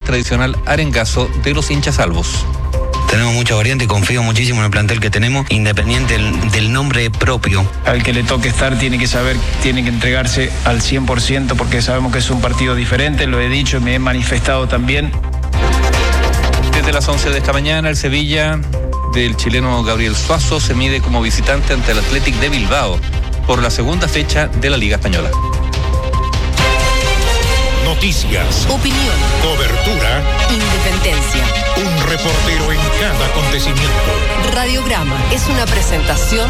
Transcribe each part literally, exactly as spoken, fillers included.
tradicional arengazo de los hinchas albos. Tenemos mucha variante y confío muchísimo en el plantel que tenemos, independiente del, del nombre propio. Al que le toque estar tiene que saber, tiene que entregarse al cien por ciento porque sabemos que es un partido diferente, lo he dicho y me he manifestado también. Desde las once de esta mañana, el Sevilla del chileno Gabriel Suazo se mide como visitante ante el Athletic de Bilbao por la segunda fecha de la Liga Española. Noticias, opinión, cobertura, independencia. Un reportero en cada acontecimiento. Radiograma es una presentación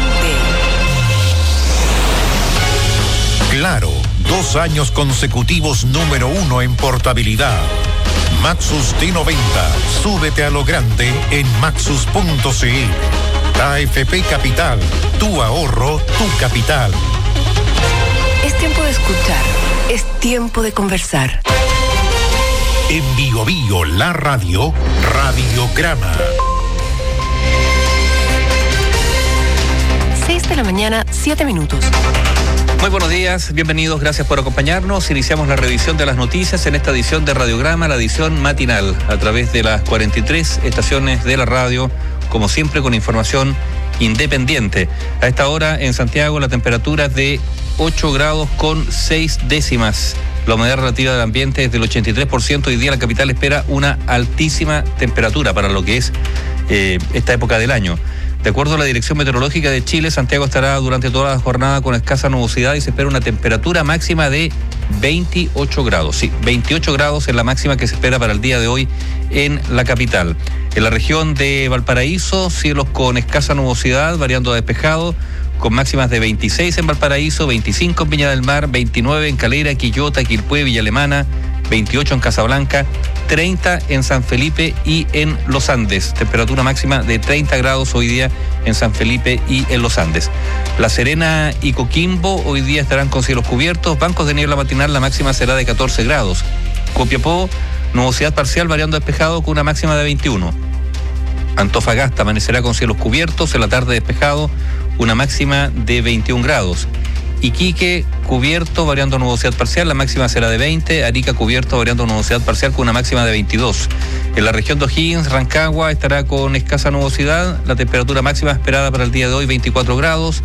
de Claro, dos años consecutivos número uno en portabilidad. Maxus T noventa, súbete a lo grande en maxus punto c l. A F P Capital, tu ahorro, tu capital. Es tiempo de escuchar, es tiempo de conversar. En Bio Bio, la radio, Radiograma. seis de la mañana, siete minutos. Muy buenos días, bienvenidos, gracias por acompañarnos. Iniciamos la revisión de las noticias en esta edición de Radiograma, la edición matinal, a través de las cuarenta y tres estaciones de la radio, como siempre con información independiente. A esta hora en Santiago la temperatura es de ocho grados con seis décimas. La humedad relativa del ambiente es del ochenta y tres por ciento. Hoy día la capital espera una altísima temperatura para lo que es eh, esta época del año. De acuerdo a la Dirección Meteorológica de Chile, Santiago estará durante toda la jornada con escasa nubosidad y se espera una temperatura máxima de veintiocho grados. Sí, veintiocho grados es la máxima que se espera para el día de hoy en la capital. En la región de Valparaíso, cielos con escasa nubosidad, variando a despejado, con máximas de veintiséis en Valparaíso, veinticinco en Viña del Mar, veintinueve en Calera, Quillota, Quilpué, Villa Alemana, veintiocho en Casablanca, treinta en San Felipe y en Los Andes. Temperatura máxima de treinta grados hoy día en San Felipe y en Los Andes. La Serena y Coquimbo hoy día estarán con cielos cubiertos. Bancos de niebla matinal, la máxima será de catorce grados. Copiapó, nubosidad parcial variando despejado con una máxima de veintiuno. Antofagasta amanecerá con cielos cubiertos, en la tarde despejado, una máxima de veintiún grados. Iquique, cubierto, variando nubosidad parcial, la máxima será de veinte. Arica, cubierto, variando nubosidad parcial con una máxima de veintidós. En la región de O'Higgins, Rancagua, estará con escasa nubosidad, la temperatura máxima esperada para el día de hoy, veinticuatro grados.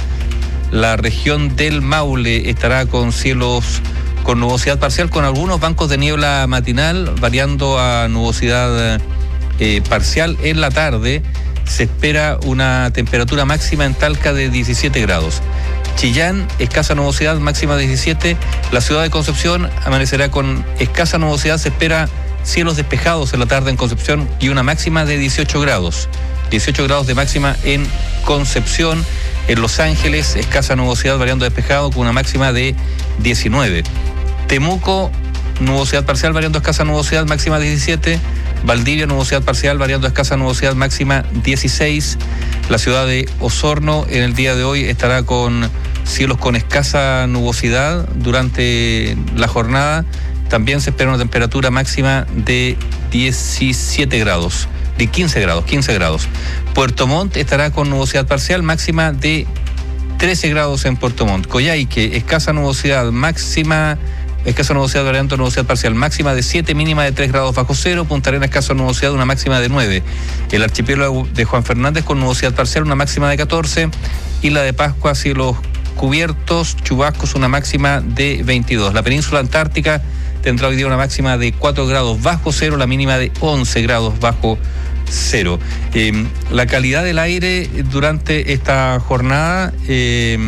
La región del Maule estará con cielos con nubosidad parcial, con algunos bancos de niebla matinal, variando a nubosidad eh, parcial en la tarde. Se espera una temperatura máxima en Talca de diecisiete grados. Chillán, escasa nubosidad, máxima de diecisiete. La ciudad de Concepción amanecerá con escasa nubosidad, se espera cielos despejados en la tarde en Concepción y una máxima de dieciocho grados. dieciocho grados de máxima en Concepción. En Los Ángeles, escasa nubosidad, variando despejado con una máxima de diecinueve. Temuco, nubosidad parcial, variando escasa nubosidad, máxima diecisiete. Valdivia, nubosidad parcial, variando escasa nubosidad, máxima dieciséis. La ciudad de Osorno en el día de hoy estará con cielos con escasa nubosidad durante la jornada. También se espera una temperatura máxima de diecisiete grados, de quince grados, quince grados. Puerto Montt estará con nubosidad parcial, máxima de trece grados en Puerto Montt. Coyhaique, escasa nubosidad, máxima... Escasa nubosidad, variando nubosidad parcial, máxima de siete, mínima de tres grados bajo cero. Punta Arenas, escasa nubosidad, una máxima de nueve. El archipiélago de Juan Fernández con nubosidad parcial, una máxima de catorce. Isla de Pascua, cielos cubiertos, chubascos, una máxima de veintidós. La península antártica tendrá hoy día una máxima de cuatro grados bajo cero, la mínima de once grados bajo cero. Eh, la calidad del aire durante esta jornada, eh,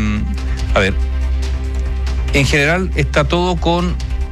a ver, en general está todo con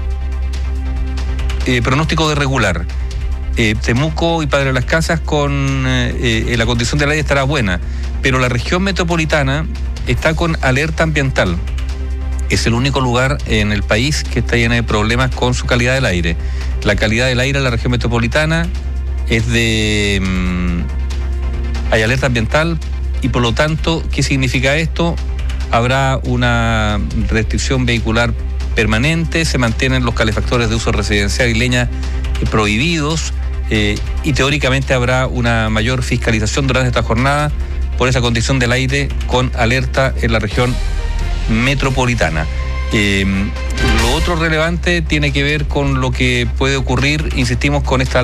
eh, pronóstico de regular. Eh, Temuco y Padre de las Casas con eh, eh, la condición del aire estará buena, pero la región metropolitana está con alerta ambiental. Es el único lugar en el país que está lleno de problemas con su calidad del aire. La calidad del aire en la región metropolitana es de... Mmm, hay alerta ambiental y por lo tanto, ¿qué significa esto? Habrá una restricción vehicular permanente, se mantienen los calefactores de uso residencial y leña prohibidos eh, y teóricamente habrá una mayor fiscalización durante esta jornada por esa condición del aire con alerta en la región metropolitana. Eh, lo otro relevante tiene que ver con lo que puede ocurrir, insistimos, con esta